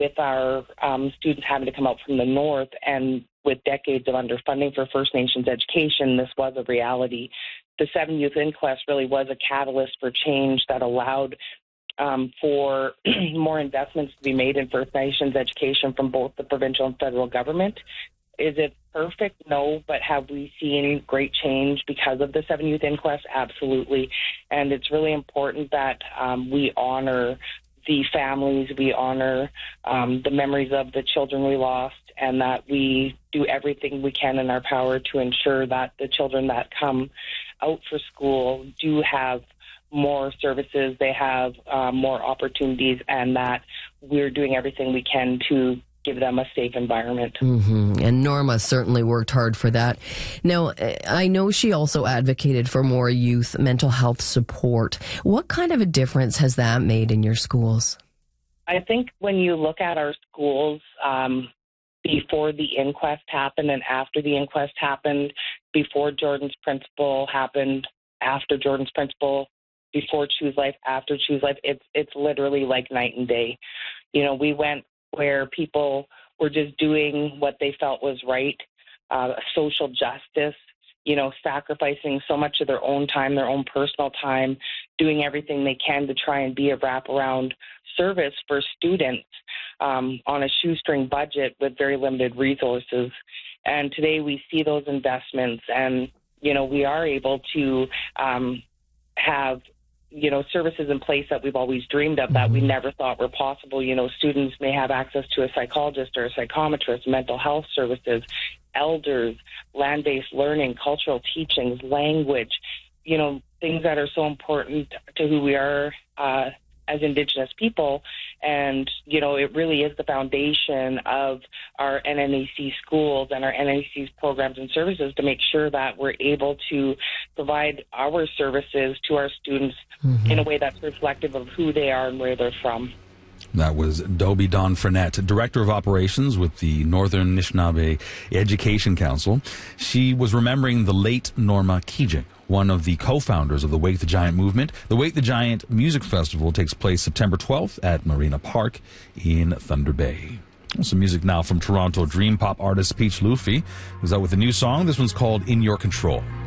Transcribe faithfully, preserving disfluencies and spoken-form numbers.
with our um, students having to come out from the north and with decades of underfunding for First Nations education, this was a reality. The Seven Youth Inquest really was a catalyst for change that allowed um, for more investments to be made in First Nations education from both the provincial and federal government. Is it perfect? No, but have we seen great change because of the Seven Youth Inquest? Absolutely. And it's really important that um, we honor the families, we honor um, the memories of the children we lost, and that we do everything we can in our power to ensure that the children that come out for school do have more services, they have uh, more opportunities, and that we're doing everything we can to give them a safe environment. Mm-hmm. And Norma certainly worked hard for that. Now, I know she also advocated for more youth mental health support. What kind of a difference has that made in your schools? I think when you look at our schools, um, before the inquest happened and after the inquest happened, before Jordan's Principle happened, after Jordan's Principle, before Choose Life, after Choose Life, it's it's literally like night and day. You know, we went where people were just doing what they felt was right, uh, social justice, you know, sacrificing so much of their own time, their own personal time, doing everything they can to try and be a wraparound service for students um, on a shoestring budget with very limited resources. And today we see those investments and, you know, we are able to um, have you know, services in place that we've always dreamed of that we never thought were possible. You know, students may have access to a psychologist or a psychometrist, mental health services, elders, land-based learning, cultural teachings, language, you know, things that are so important to who we are uh, as Indigenous people. And, you know, it really is the foundation of our N N A C schools and our N N A C's programs and services to make sure that we're able to provide our services to our students mm-hmm. in a way that's reflective of who they are and where they're from. That was Dobie Dawn Frenette, Director of Operations with the Northern Anishinaabe Education Council. She was remembering the late Norma Kijik, one of the co-founders of the Wake the Giant movement. The Wake the Giant Music Festival takes place September twelfth at Marina Park in Thunder Bay. Some music now from Toronto dream pop artist Peach Luffy, who's out with a new song. This one's called In Your Control.